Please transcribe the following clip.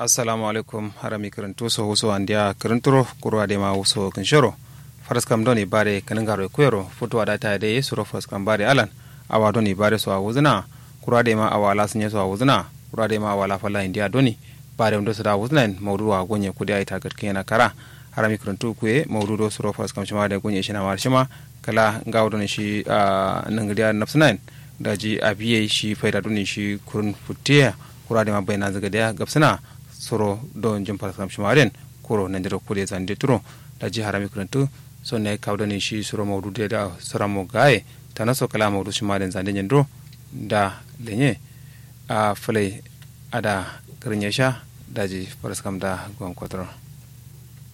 assalamu alaikum harami karantu so huso andia karanturo kurwa de ma huso kinshoro faras kam doni bare kanangaro kuyero foto adata de suro faras kam bare alan awa doni bare so awuzna kurwa de ma awala sunye so awuzna kurwa de ma awala falla india doni bare ndo so da awuzna mawdu wa gonye kudi ay tagat kena kara harami karantu kuye mawdu do suro faras kam shima de gonye shina war shima kala ngawdon shi nangdiya nafsnan daji abiye shi faida doni shi kurun futiya kurwa de ma bayna zagadiya gabsana soro don jumpar kam shumaren koro nandiro kure zande turo da ji harami kurantu so ne kawdani shi soro mawdude da soramo gaye tanaso kala mawdu shumaren zande nyandro da lenye a fale ada krinyesha daji faras kam da gon kwatro